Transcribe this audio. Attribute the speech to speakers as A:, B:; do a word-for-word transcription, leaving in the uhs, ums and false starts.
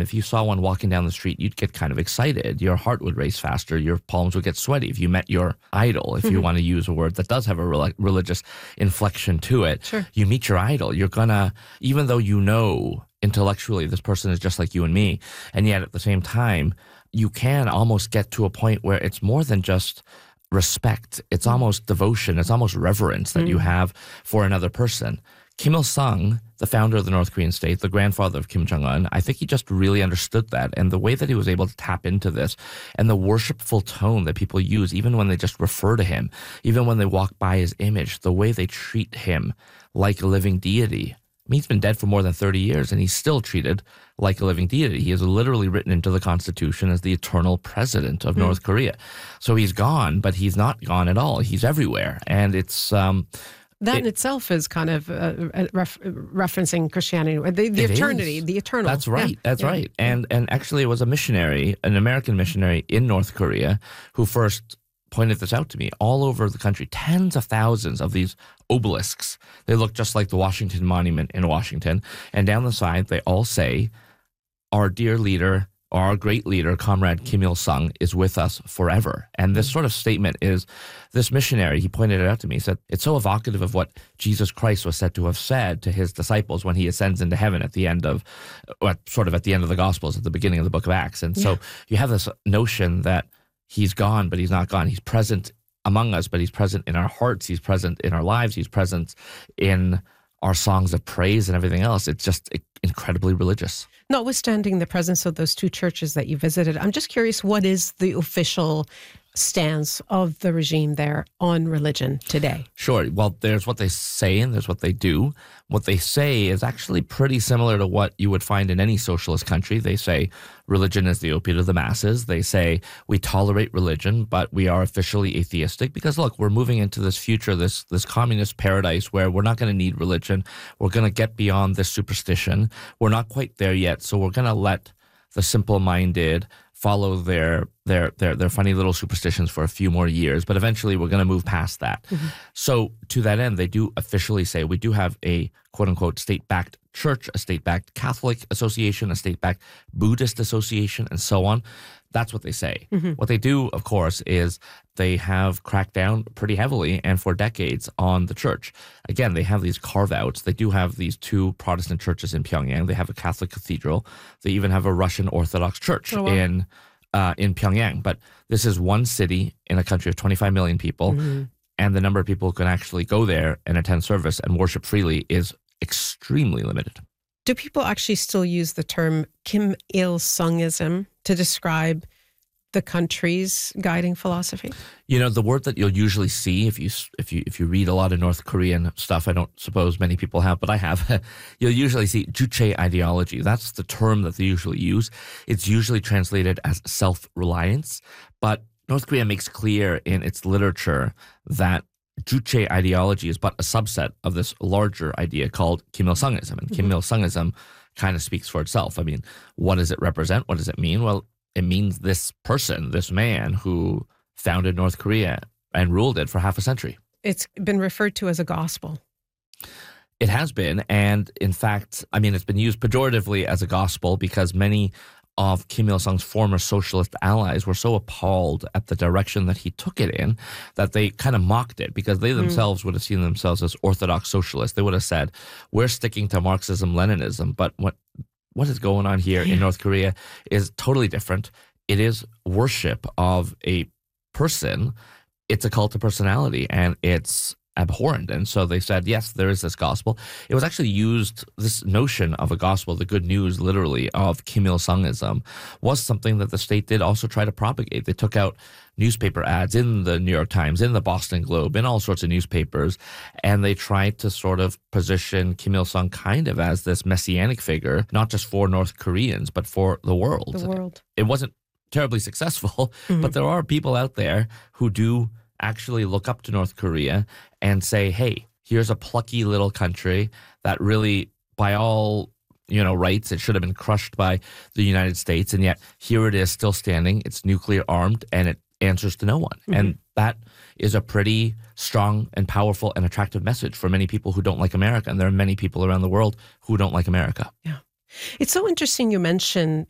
A: if you saw one walking down the street, you'd get kind of excited. Your heart would race faster. Your palms would get sweaty. If you met your idol, if mm-hmm. you want to use a word that does have a re- religious inflection to it,
B: sure.
A: you meet your idol. You're gonna, even though you know intellectually this person is just like you and me, and yet at the same time, you can almost get to a point where it's more than just respect. It's almost devotion. It's almost reverence that mm-hmm. you have for another person. Kim Il-sung, the founder of the North Korean state, the grandfather of Kim Jong-un, I think he just really understood that. And the way that he was able to tap into this and the worshipful tone that people use, even when they just refer to him, even when they walk by his image, the way they treat him like a living deity. I mean, he's been dead for more than thirty years, and he's still treated like a living deity. He is literally written into the Constitution as the eternal president of mm. North Korea. So he's gone, but he's not gone at all. He's everywhere. And it's... Um,
B: that
A: it,
B: in itself is kind of uh, ref, referencing Christianity, the, the eternity,
A: is.
B: the eternal.
A: That's right.
B: Yeah.
A: That's
B: yeah.
A: right. And and actually, it was a missionary, an American missionary in North Korea, who first pointed this out to me. All over the country, tens of thousands of these obelisks. They look just like the Washington Monument in Washington. And down the side, they all say, our dear leader, our great leader, Comrade Kim Il-sung, is with us forever. And this sort of statement is, this missionary, he pointed it out to me, he said, it's so evocative of what Jesus Christ was said to have said to his disciples when he ascends into heaven at the end of, well, sort of at the end of the Gospels, at the beginning of the book of Acts. And yeah. so you have this notion that he's gone, but he's not gone. He's present among us, but he's present in our hearts. He's present in our lives. He's present in our songs of praise and everything else. It's just incredibly religious.
B: Notwithstanding the presence of those two churches that you visited, I'm just curious, what is the official stance of the regime there on religion today?
A: Sure. Well, there's what they say and there's what they do. What they say is actually pretty similar to what you would find in any socialist country. They say religion is the opiate of the masses. They say we tolerate religion, but we are officially atheistic because, look, we're moving into this future, this this communist paradise where we're not going to need religion. We're going to get beyond this superstition. We're not quite there yet, so we're going to let the simple-minded follow their their their their funny little superstitions for a few more years, but eventually we're going to move past that. Mm-hmm. So to that end, they do officially say we do have a quote-unquote state-backed church, a state-backed Catholic association, a state-backed Buddhist association, and so on. That's what they say. Mm-hmm. What they do, of course, is they have cracked down pretty heavily and for decades on the church. Again, they have these carve-outs. They do have these two Protestant churches in Pyongyang. They have a Catholic cathedral. They even have a Russian Orthodox church oh, wow. in uh, in Pyongyang. But this is one city in a country of twenty-five million people, mm-hmm. and the number of people who can actually go there and attend service and worship freely is extremely limited.
B: Do people actually still use the term Kim Il-sungism to describe the country's guiding philosophy?
A: You know, the word that you'll usually see if you if you if you read a lot of North Korean stuff, I don't suppose many people have, but I have. You'll usually see juche ideology. That's the term that they usually use. It's usually translated as self-reliance, but North Korea makes clear in its literature that juche ideology is but a subset of this larger idea called Kim Il-sungism. And mm-hmm. Kim Il-sungism kind of speaks for itself. I mean, what does it represent? What does it mean? Well, it means this person, this man who founded North Korea and ruled it for half a century.
B: It's been referred to as a gospel.
A: It has been. And in fact, I mean, it's been used pejoratively as a gospel because many of Kim Il-sung's former socialist allies were so appalled at the direction that he took it in that they kind of mocked it because they themselves mm. would have seen themselves as orthodox socialists. They would have said, we're sticking to Marxism-Leninism, but what what is going on here in North Korea is totally different. It is worship of a person. It's a cult of personality, and it's abhorrent. And so they said, yes, there is this gospel. It was actually used, this notion of a gospel, the good news, literally, of Kim Il-sungism, was something that the state did also try to propagate. They took out newspaper ads in the New York Times, in the Boston Globe, in all sorts of newspapers, and they tried to sort of position Kim Il-sung kind of as this messianic figure, not just for North Koreans, but for the world.
B: The world.
A: It wasn't terribly successful, mm-hmm. but there are people out there who do actually look up to North Korea and say, hey, here's a plucky little country that really, by all, you know, rights, it should have been crushed by the United States. And yet here it is still standing. It's nuclear armed and it answers to no one. Mm-hmm. And that is a pretty strong and powerful and attractive message for many people who don't like America. And there are many people around the world who don't like America.
B: Yeah. It's so interesting you mentioned